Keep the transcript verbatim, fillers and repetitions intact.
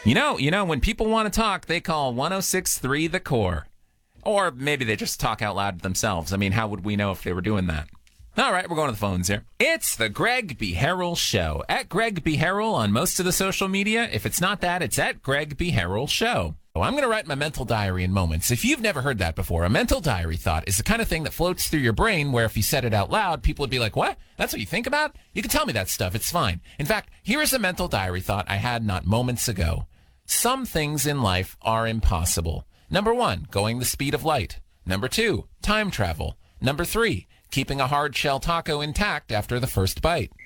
You know, you know, when people want to talk, they call one oh six point three The Core. Or maybe they just talk out loud to themselves. I mean, how would we know if they were doing that? All right, we're going to the phones here. It's the Greg B. Harrell Show. At Greg B. Harrell on most of the social media. If it's not that, it's at Greg B. Harrell Show. Oh, I'm going to write my mental diary in moments. If you've never heard that before, a mental diary thought is the kind of thing that floats through your brain where if you said it out loud, people would be like, what? That's what you think about? You can tell me that stuff. It's fine. In fact, here is a mental diary thought I had not moments ago. Some things in life are impossible. Number one, going the speed of light. Number two, time travel. Number three, keeping a hard shell taco intact after the first bite.